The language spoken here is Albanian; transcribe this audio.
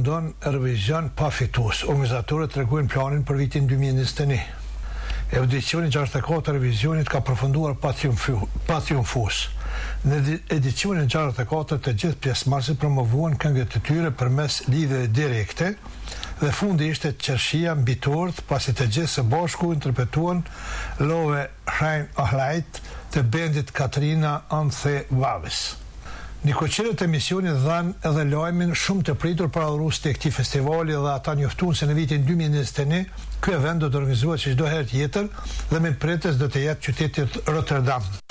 përfundon Eurovision pa fitues. Organizatorët tregojnë planin për vitin 2021. Edicioni 64 Eurovizionit ka përfunduar pa triumfues. Në edicionin 64 të gjithë pjesëmarrësit promovuan këngët e tyre përmes lidhjeve direkte dhe fundi ishte qershia mbi tort, pasi të gjithë së bashku interpretuan Love Shine a Light të bendit Katrina and the Waves. Nikoqirët e misionit dhanë edhe lajmin shumë të pritur për adhurues të këtij festivali dhe ata njoftuan se në vitin 2021 ky event do të organizohet si çdo herë tjetër dhe me pretës do të jetë qyteti Rotterdam.